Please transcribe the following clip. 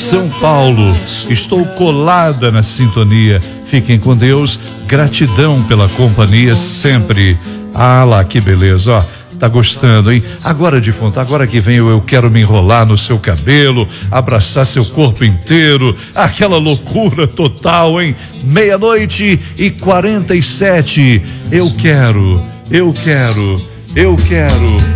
São Paulo. Estou colada na sintonia. Fiquem com Deus. Gratidão pela companhia sempre. Ah lá, que beleza, ó. Tá gostando, hein? Agora, defunto, agora que vem eu quero me enrolar no seu cabelo, abraçar seu corpo inteiro, aquela loucura total, hein? 00:47. Eu quero.